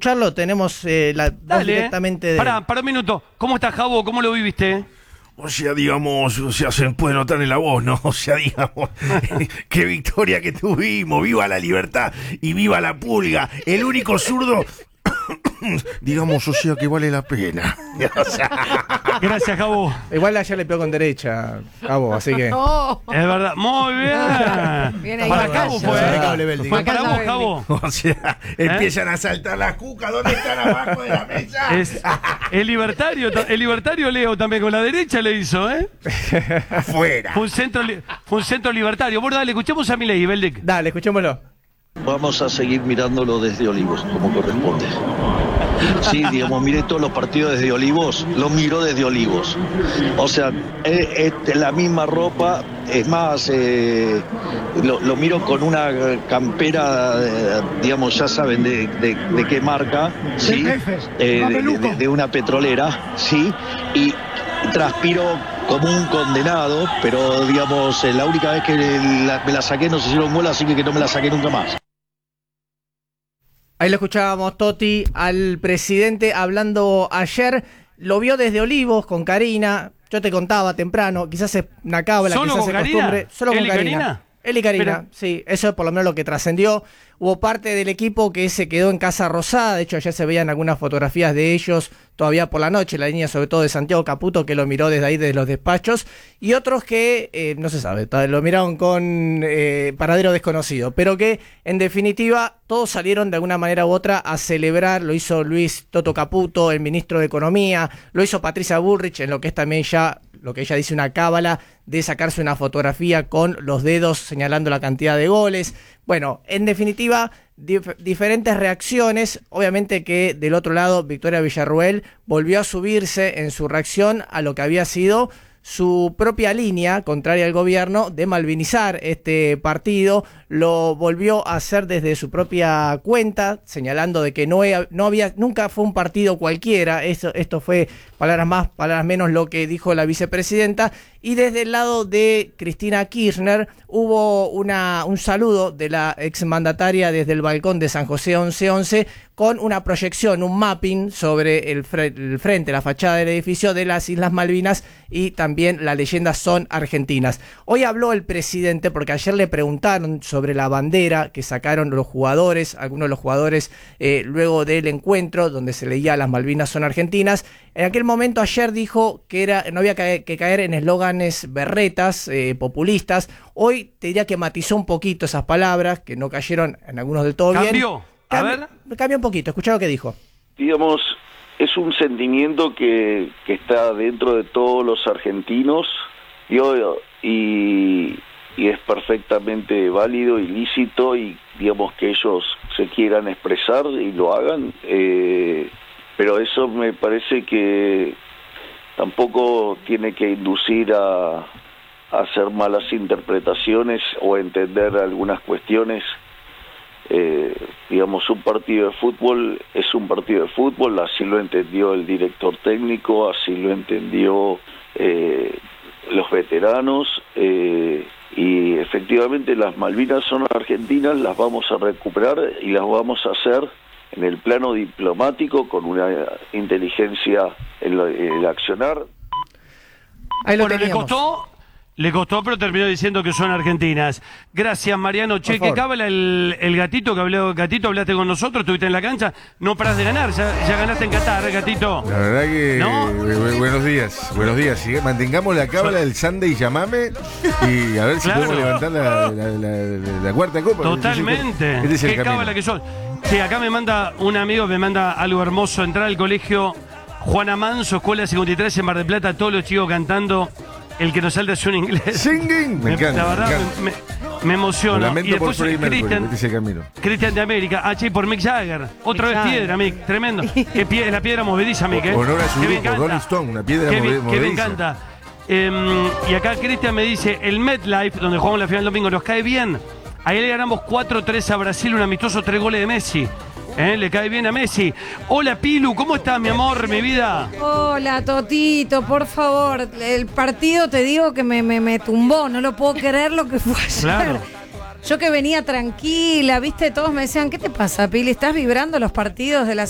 escucharlo, tenemos la voz directamente de... Pará un minuto. ¿Cómo estás, Javo? ¿Cómo lo viviste? O sea, digamos, se puede notar en la voz, ¿no? O sea, digamos, qué victoria que tuvimos, viva la libertad y viva la pulga, el único zurdo, digamos, o sea, que vale la pena. O sea... Gracias, Javo. Igual ayer le pegó con derecha, Javo, así que... No. Es verdad, muy bien. Bien ahí. Para Javo fue para vos, Javo. O sea, empiezan a saltar las cucas, ¿dónde están abajo de la mesa? Es el libertario Leo también con la derecha le hizo, ¿eh? Afuera. Fue un centro libertario. Vos dale, escuchemos a Milei, Beldic. Dale, escuchémoslo. Vamos a seguir mirándolo desde Olivos, como corresponde. Sí, digamos, miré todos los partidos desde Olivos, lo miro desde Olivos. O sea, es la misma ropa, es más, lo miro con una campera, digamos, ya saben de qué marca, ¿sí? De una petrolera, ¿sí? Y transpiro como un condenado, pero digamos, la única vez que me la saqué no se hicieron bola, así que no me la saqué nunca más. Ahí lo escuchábamos, Toti, al presidente hablando ayer. Lo vio desde Olivos con Karina. Yo te contaba temprano, quizás es una cábala, ¿Solo quizás con es costumbre. Solo con Karina. Él y Karina, Pero... sí, eso es por lo menos lo que trascendió. Hubo parte del equipo que se quedó en Casa Rosada, de hecho ayer se veían algunas fotografías de ellos todavía por la noche, la línea sobre todo de Santiago Caputo, que lo miró desde ahí, desde los despachos, y otros que, no se sabe, lo miraron con paradero desconocido, pero que en definitiva todos salieron de alguna manera u otra a celebrar. Lo hizo Luis Toto Caputo, el ministro de Economía, lo hizo Patricia Bullrich, en lo que es también ya lo que ella dice una cábala de sacarse una fotografía con los dedos señalando la cantidad de goles. Bueno, en definitiva, diferentes reacciones. Obviamente que del otro lado, Victoria Villarruel volvió a subirse en su reacción a lo que había sido su propia línea contraria al gobierno de malvinizar este partido. Lo volvió a hacer desde su propia cuenta, señalando de que nunca fue un partido cualquiera. Esto fue palabras más, palabras menos lo que dijo la vicepresidenta. Y desde el lado de Cristina Kirchner hubo un saludo de la exmandataria desde el balcón de San José 1111 con una proyección, un mapping sobre el frente, la fachada del edificio de las Islas Malvinas, y también la leyenda son argentinas. Hoy habló el presidente porque ayer le preguntaron sobre la bandera que sacaron los jugadores, algunos de los jugadores luego del encuentro donde se leía las Malvinas son argentinas. En aquel momento ayer dijo que no había que caer en eslóganes berretas, populistas. Hoy te diría que matizó un poquito esas palabras, que no cayeron en algunos del todo bien. ¿Cambió? A ver. Cambió un poquito, escuchá lo que dijo. Digamos, es un sentimiento que está dentro de todos los argentinos y es perfectamente válido y lícito, y digamos que ellos se quieran expresar y lo hagan, pero eso me parece que tampoco tiene que inducir a hacer malas interpretaciones o entender algunas cuestiones. Digamos, un partido de fútbol es un partido de fútbol, así lo entendió el director técnico, así lo entendió los veteranos, y efectivamente las Malvinas son argentinas, las vamos a recuperar y las vamos a hacer en el plano diplomático con una inteligencia en el accionar. Ahí lo bueno, teníamos. Le costó, pero terminó diciendo que son argentinas. Gracias, Mariano. Che, que cábala el gatito, gatito, hablaste con nosotros, estuviste en la cancha, no parás de ganar, ya ganaste en Qatar, gatito. La verdad que, ¿no? buenos días. ¿Sí? Mantengamos la cábala del Sunday Llamame y a ver si podemos levantar la cuarta copa. Totalmente. Este es el qué camino. cábala que son. Sí, acá me manda un amigo, me manda algo hermoso, entrar al colegio Juana Manso, Escuela 53 en Mar del Plata, todos los chicos cantando El que nos salta es un inglés. Singing. Me encanta. La verdad, me emociona. Lamento y después por Freddie Mercury, Cristian de América. Por Mick Jagger. Otra vez piedra, Mick. Tremendo. La piedra movediza, Mick. Honor a su grupo, Rolling Stone, una piedra movediza. Que me encanta. Y acá Cristian me dice, el MetLife, donde jugamos la final el domingo, nos cae bien. Ahí le ganamos 4-3 a Brasil, un amistoso, 3 goles de Messi. Le cae bien a Messi. Hola, Pilu, ¿cómo estás, mi amor, mi vida? Hola, Totito, por favor. El partido, te digo que me tumbó. No lo puedo creer lo que fue ayer. Claro. Yo que venía tranquila, viste, todos me decían, ¿qué te pasa, Pili? ¿Estás vibrando los partidos de la